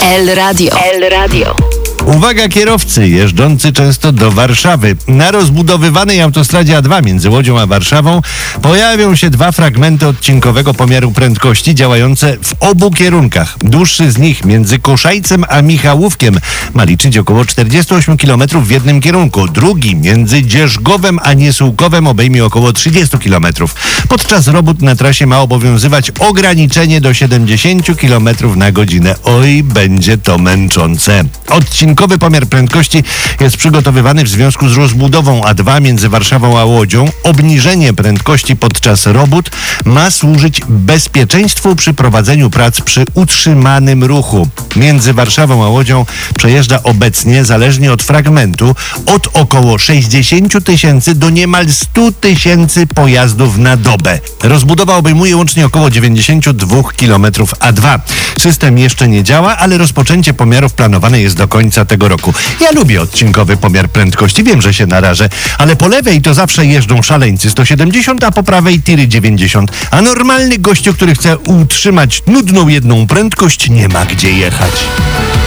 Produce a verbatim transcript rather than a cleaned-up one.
El Radio. El Radio. Uwaga kierowcy jeżdżący często do Warszawy. Na rozbudowywanej autostradzie A dwa między Łodzią a Warszawą pojawią się dwa fragmenty odcinkowego pomiaru prędkości działające w obu kierunkach. Dłuższy z nich między Koszajcem a Michałówkiem ma liczyć około czterdzieści osiem kilometrów w jednym kierunku. Drugi między Dzierżgowem a Niesułkowem obejmie około trzydzieści kilometrów. Podczas robót na trasie ma obowiązywać ograniczenie do siedemdziesiąt kilometrów na godzinę. Oj, będzie to męczące. Odcinkowy pomiar prędkości jest przygotowywany w związku z rozbudową A dwa między Warszawą a Łodzią. Obniżenie prędkości podczas robót ma służyć bezpieczeństwu przy prowadzeniu prac przy utrzymanym ruchu. Między Warszawą a Łodzią przejeżdża obecnie, zależnie od fragmentu, od około sześćdziesiąt tysięcy do niemal sto tysięcy pojazdów na dobę. Rozbudowa obejmuje łącznie około dziewięćdziesiąt dwa kilometrów A dwa. System jeszcze nie działa, ale rozpoczęcie pomiarów planowane jest do końca tego roku. Ja lubię odcinkowy pomiar prędkości, wiem, że się narażę, ale po lewej to zawsze jeżdżą szaleńcy sto siedemdziesiąt, a po prawej tiry dziewięćdziesiąt. A normalny gościu, który chce utrzymać nudną jedną prędkość, nie ma gdzie jechać.